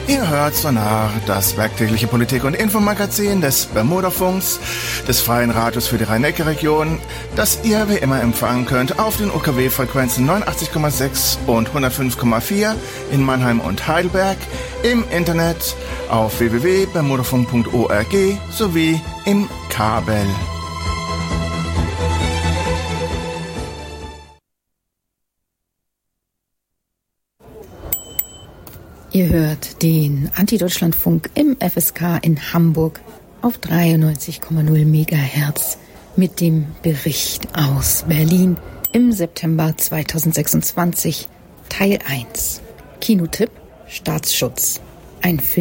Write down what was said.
Ihr hört Sonar, das werktägliche Politik- und Infomagazin des Bermudafunks, des Freien Radios für die Rhein-Neckar-Region, das ihr wie immer empfangen könnt auf den UKW-Frequenzen 89,6 und 105,4 in Mannheim und Heidelberg, im Internet auf www.bermudafunk.org sowie im Kabel. Ihr hört den Anti-Deutschland-Funk im FSK in Hamburg auf 93,0 MHz mit dem Bericht aus Berlin im September 2026, Teil 1. Kinotipp: Staatsschutz. Ein Film